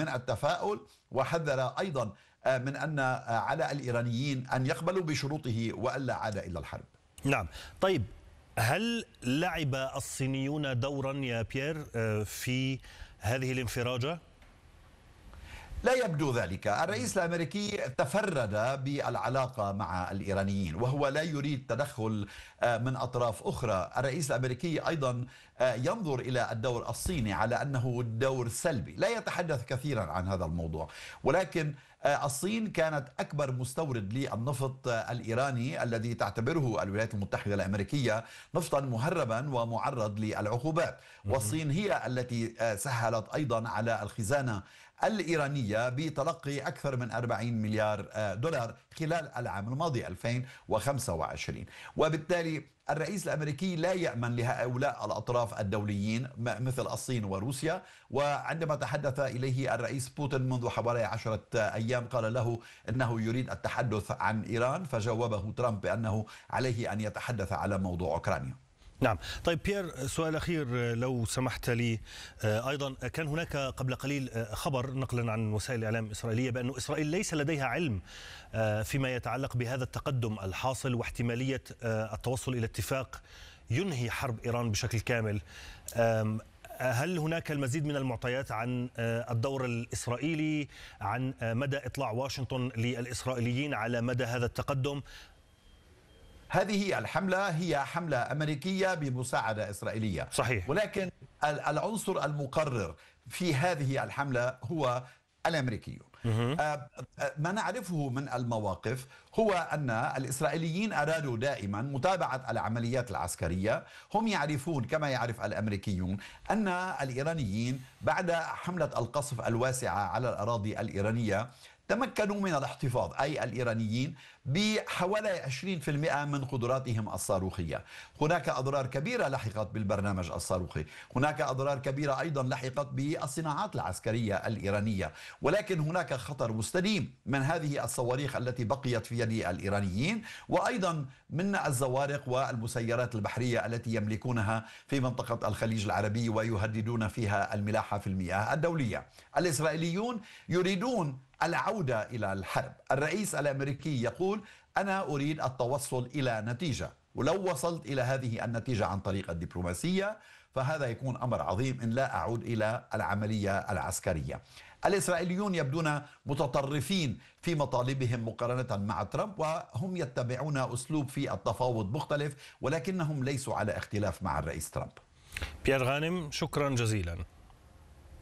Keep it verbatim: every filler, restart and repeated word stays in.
من التفاؤل، وحذر أيضا من أن على الإيرانيين أن يقبلوا بشروطه وألا عاد إلى الحرب. نعم. طيب، هل لعب الصينيون دورا يا بيير في هذه الانفراجة؟ لا يبدو ذلك. الرئيس الأمريكي تفرد بالعلاقة مع الإيرانيين وهو لا يريد تدخل من أطراف أخرى. الرئيس الأمريكي أيضا ينظر إلى الدور الصيني على أنه دور سلبي، لا يتحدث كثيرا عن هذا الموضوع، ولكن الصين كانت أكبر مستورد للنفط الإيراني الذي تعتبره الولايات المتحدة الأمريكية نفطا مهربا ومعرض للعقوبات، والصين هي التي سهلت أيضا على الخزانة الإيرانية بتلقي أكثر من أربعين مليار دولار خلال العام الماضي ألفين وخمسة وعشرين، وبالتالي الرئيس الأمريكي لا يأمن لهؤلاء الأطراف الدوليين مثل الصين وروسيا. وعندما تحدث إليه الرئيس بوتين منذ حوالي عشرة أيام قال له أنه يريد التحدث عن إيران، فجاوبه ترامب بأنه عليه أن يتحدث على موضوع أوكرانيا. نعم. طيب بيير، سؤال أخير لو سمحت لي. أيضا كان هناك قبل قليل خبر نقلا عن وسائل الإعلام الإسرائيلية بأن إسرائيل ليس لديها علم فيما يتعلق بهذا التقدم الحاصل واحتمالية التوصل إلى اتفاق ينهي حرب إيران بشكل كامل. هل هناك المزيد من المعطيات عن الدور الإسرائيلي، عن مدى إطلاع واشنطن للإسرائيليين على مدى هذا التقدم؟ هذه الحملة هي حملة أمريكية بمساعدة إسرائيلية، صحيح. ولكن العنصر المقرر في هذه الحملة هو الأمريكيون. ما نعرفه من المواقف هو أن الإسرائيليين أرادوا دائما متابعة العمليات العسكرية. هم يعرفون كما يعرف الأمريكيون أن الإيرانيين بعد حملة القصف الواسعة على الأراضي الإيرانية تمكنوا من الاحتفاظ، أي الإيرانيين، بحوالي عشرين بالمئة من قدراتهم الصاروخية. هناك أضرار كبيرة لحقت بالبرنامج الصاروخي، هناك أضرار كبيرة أيضا لحقت بالصناعات العسكرية الإيرانية، ولكن هناك خطر مستديم من هذه الصواريخ التي بقيت في يد الإيرانيين، وأيضا من الزوارق والمسيرات البحرية التي يملكونها في منطقة الخليج العربي ويهددون فيها الملاحة في المياه الدولية. الإسرائيليون يريدون العودة إلى الحرب. الرئيس الأمريكي يقول أنا أريد التوصل إلى نتيجة، ولو وصلت إلى هذه النتيجة عن طريق الدبلوماسية فهذا يكون أمر عظيم إن لا أعود إلى العملية العسكرية. الإسرائيليون يبدون متطرفين في مطالبهم مقارنة مع ترامب، وهم يتبعون أسلوب في التفاوض مختلف، ولكنهم ليسوا على اختلاف مع الرئيس ترامب. بيير غانم، شكرا جزيلا.